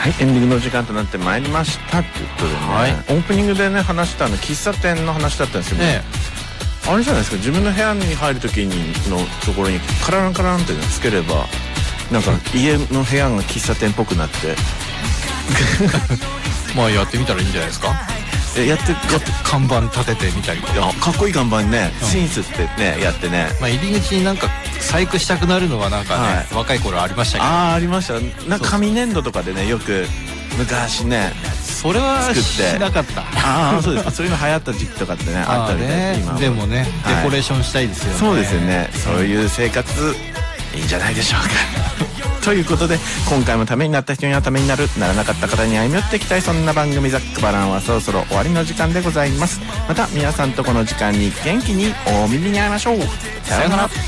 はい、エンディングの時間となってまいりましたっていうことでね、はい、オープニングでね話した喫茶店の話だったんですけど、あれじゃないですか、自分の部屋に入る時のところにカランカランってつければなんか家の部屋が喫茶店っぽくなってまあやってみたらいいんじゃないですか。 やって看板立ててみたりとか。 かっこいい看板ね、シンスってねやってね、 まあ入り口になんか細工したくなるのはなんかね、若い頃ありましたけど。 ありました。なんか紙粘土とかでねよく昔ねそれはしなかった。 そうですか。そういうの流行った時期とかってねあったりね。今でもねデコレーションしたいですよね。 そうですよね。そういう生活いいんじゃないでしょうかということで今回もためになった人にはためになる、ならなかった方に歩み寄っていきたい、そんな番組ざっくばらんはそろそろ終わりの時間でございます。また皆さんとこの時間に元気にお耳に会いましょう。さようなら。